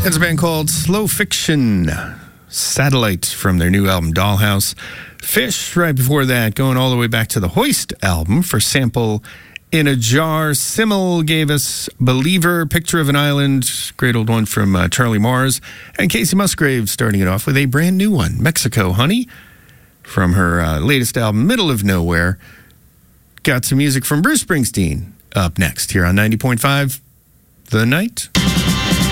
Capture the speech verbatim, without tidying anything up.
It's a band called Slow Fiction. Satellite from their new album Dollhouse. Fish right before that, going all the way back to the Hoist album for Sample in a Jar. Simmel gave us Believer, Picture of an Island, great old one from uh, Charlie Mars. And Casey Musgrave starting it off with a brand new one, Mexico Honey, from her uh, latest album, Middle of Nowhere. Got some music from Bruce Springsteen up next here on ninety point five The Night.